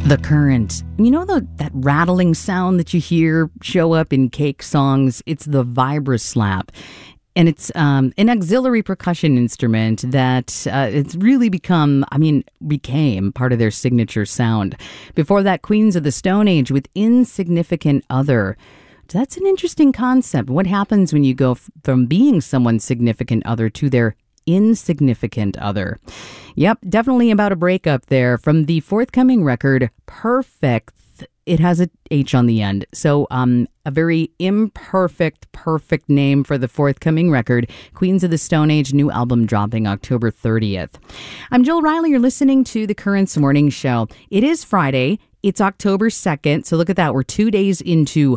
The Current. You know that rattling sound that you hear show up in Cake songs? It's the Vibraslap. And it's an auxiliary percussion instrument that it's really became part of their signature sound. Before that, Queens of the Stone Age with Insignificant Other. That's an interesting concept. What happens when you go from being someone's significant other to their insignificant other? Yep, definitely about a breakup there. From the forthcoming record, Perfect. It has a H on the end. So a very imperfect, perfect name for the forthcoming record. Queens of the Stone Age, new album dropping October 30th. I'm Jill Riley. You're listening to The Currents Morning Show. It is Friday. It's October 2nd. So look at that. We're 2 days into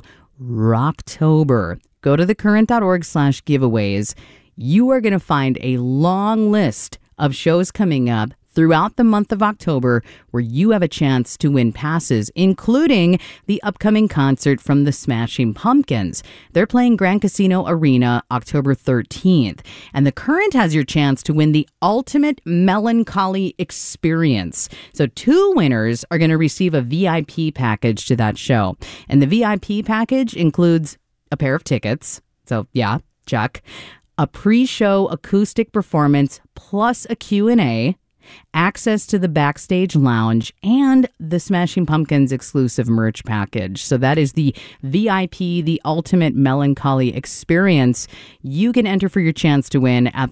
Rocktober. Go to thecurrent.org/giveaways. You are going to find a long list of shows coming up throughout the month of October where you have a chance to win passes, including the upcoming concert from the Smashing Pumpkins. They're playing Grand Casino Arena October 13th. And The Current has your chance to win the Ultimate Melancholy Experience. So 2 winners are going to receive a VIP package to that show. And the VIP package includes a pair of tickets. So yeah, check. A pre-show acoustic performance plus a Q&A, access to the backstage lounge, and the Smashing Pumpkins exclusive merch package. So that is the VIP, the Ultimate Melancholy Experience. You can enter for your chance to win at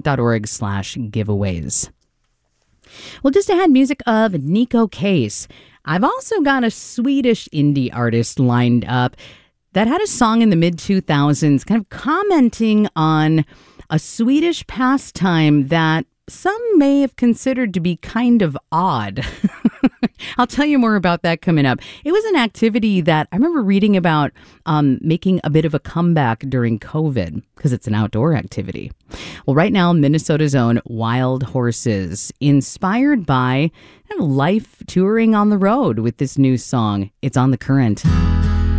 thecurrent.org/giveaways. Well, just ahead, music of Nico Case. I've also got a Swedish indie artist lined up that had a song in the mid-2000s kind of commenting on a Swedish pastime that some may have considered to be kind of odd. I'll tell you more about that coming up. It was an activity that I remember reading about making a bit of a comeback during COVID because it's an outdoor activity. Well, right now, Minnesota's own Wild Horses, inspired by life touring on the road with this new song. It's on The Current.